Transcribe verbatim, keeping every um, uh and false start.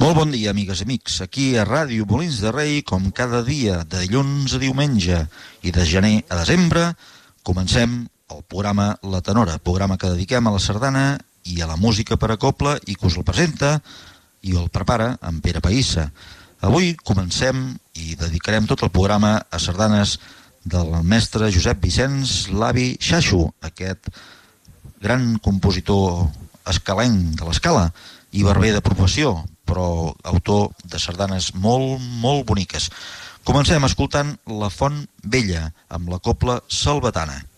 Molt bon dia, amigues i amics. Aquí a Ràdio Molins de Rei, com cada dia, de dilluns a diumenge i de gener a desembre, comencem el programa La Tenora, programa que dediquem a la sardana i a la música per a cobla i que us el presenta i el prepara en Pere Païssa. Avui comencem i dedicarem tot el programa a sardanes del mestre Josep Vicenç L'avi Xaxo, aquest gran compositor escalenc de l'escala i barber de professió, però autor de sardanes molt, molt boniques. Comencem escoltant La Font Vella, amb la cobla salvatana.